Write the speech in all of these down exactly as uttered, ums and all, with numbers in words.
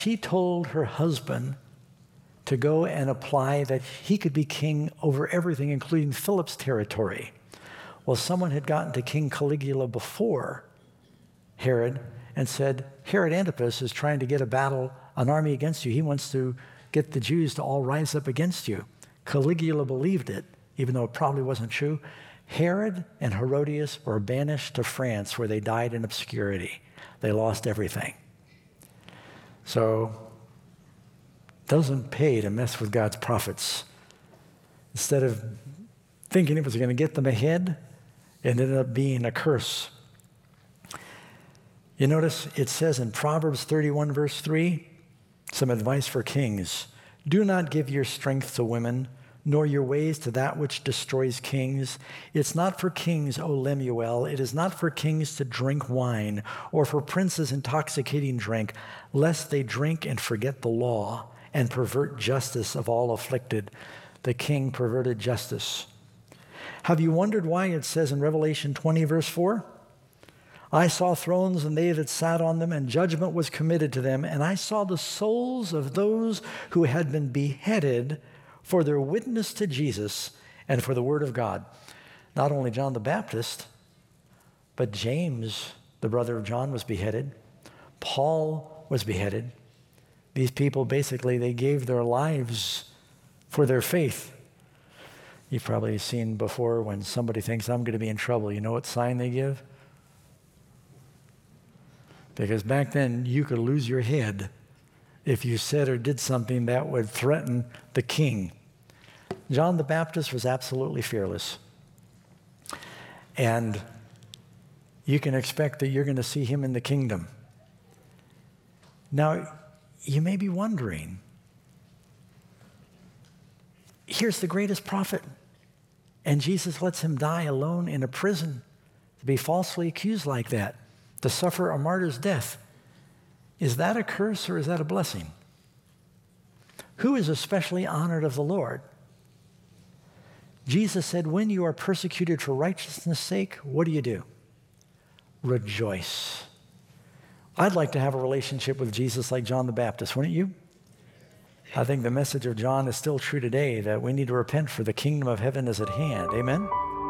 she told her husband to go and apply that he could be king over everything, including Philip's territory. Well, someone had gotten to King Caligula before Herod and said, Herod Antipas is trying to get a battle, an army against you. He wants to get the Jews to all rise up against you. Caligula believed it, even though it probably wasn't true. Herod and Herodias were banished to France, where they died in obscurity. They lost everything. So it doesn't pay to mess with God's prophets. Instead of thinking it was going to get them ahead, it ended up being a curse. You notice it says in Proverbs thirty-one, verse three, some advice for kings. Do not give your strength to women, nor your ways to that which destroys kings. It's not for kings, O Lemuel. It is not for kings to drink wine, or for princes intoxicating drink, lest they drink and forget the law and pervert justice of all afflicted. The king perverted justice. Have you wondered why it says in Revelation twenty, verse four? I saw thrones and they that sat on them, and judgment was committed to them. And I saw the souls of those who had been beheaded for their witness to Jesus and for the word of God. Not only John the Baptist, but James, the brother of John, was beheaded. Paul was beheaded. These people, basically, they gave their lives for their faith. You've probably seen before when somebody thinks, I'm going to be in trouble. You know what sign they give? Because back then, you could lose your head if you said or did something that would threaten the king. John the Baptist was absolutely fearless. And you can expect that you're going to see him in the kingdom. Now, you may be wondering, here's the greatest prophet, and Jesus lets him die alone in a prison to be falsely accused like that, to suffer a martyr's death. Is that a curse or is that a blessing? Who is especially honored of the Lord? Jesus said, when you are persecuted for righteousness' sake, what do you do? Rejoice. I'd like to have a relationship with Jesus like John the Baptist, wouldn't you? I think the message of John is still true today, that we need to repent, for the kingdom of heaven is at hand. Amen?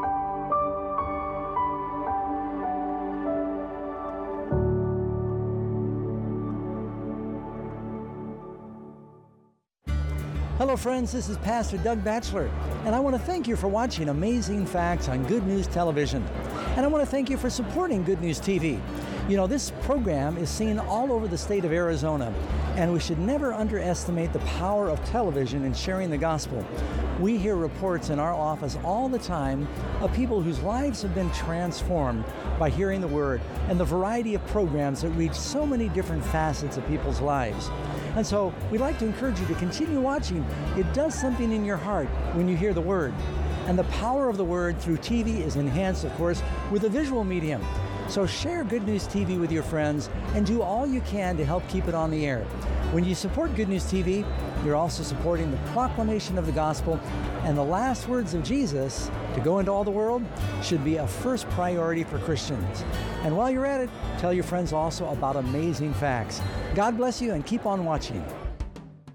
Hello friends, this is Pastor Doug Batchelor, and I want to thank you for watching Amazing Facts on Good News Television. And I want to thank you for supporting Good News T V. You know, this program is seen all over the state of Arizona, and we should never underestimate the power of television in sharing the gospel. We hear reports in our office all the time of people whose lives have been transformed by hearing the word, and the variety of programs that reach so many different facets of people's lives. And so we'd like to encourage you to continue watching. It does something in your heart when you hear the word. And the power of the word through T V is enhanced, of course, with a visual medium. So share Good News T V with your friends and do all you can to help keep it on the air. When you support Good News T V, you're also supporting the proclamation of the gospel, and the last words of Jesus, to go into all the world, should be a first priority for Christians. And while you're at it, tell your friends also about Amazing Facts. God bless you, and keep on watching.